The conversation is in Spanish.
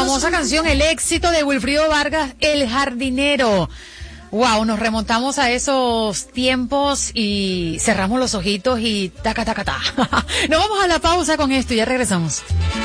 famosa canción, el éxito de Wilfrido Vargas, El Jardinero. Wow, nos remontamos a esos tiempos y cerramos los ojitos y taca, taca, ta. Nos vamos a la pausa con esto y ya regresamos.